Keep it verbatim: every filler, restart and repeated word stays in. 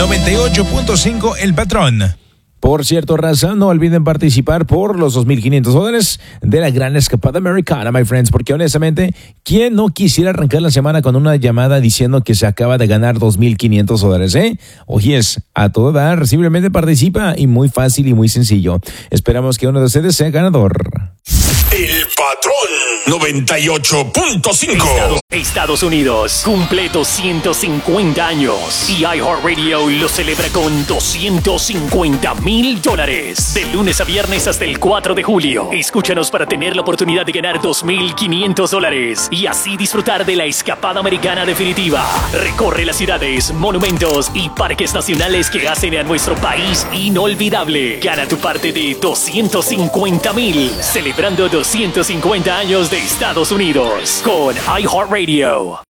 noventa y ocho punto cinco El Patrón. Por cierto, raza, no olviden participar por los dos mil quinientos dólares de la gran escapada americana, my friends, porque honestamente, ¿quién no quisiera arrancar la semana con una llamada diciendo que se acaba de ganar dos mil quinientos dólares, eh? Oye, es a todo dar, simplemente participa y muy fácil y muy sencillo. Esperamos que uno de ustedes sea ganador. El Patrón noventa y ocho punto cinco. Estados, Estados Unidos cumple doscientos cincuenta años y iHeartRadio lo celebra con doscientos cincuenta mil dólares. De lunes a viernes hasta el cuatro de julio. Escúchanos para tener la oportunidad de ganar dos mil quinientos dólares y así disfrutar de la escapada americana definitiva. Recorre las ciudades, monumentos y parques nacionales que hacen a nuestro país inolvidable. Gana tu parte de doscientos cincuenta mil, celebrando doscientos cincuenta años de Estados Unidos con iHeartRadio.